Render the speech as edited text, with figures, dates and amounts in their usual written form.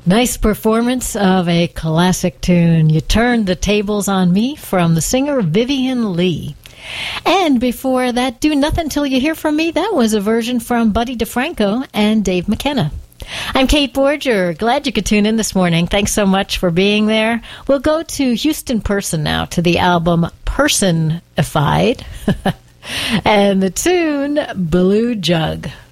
Nice performance of a classic tune. You Turned the Tables on Me from the singer Vivian Lee. And before that, Do Nothing Till You Hear From Me, that was a version from Buddy DeFranco and Dave McKenna. I'm Kate Borger. Glad you could tune in this morning. Thanks so much for being there. We'll go to Houston Person now, to the album Personified, and the tune Blue Jug.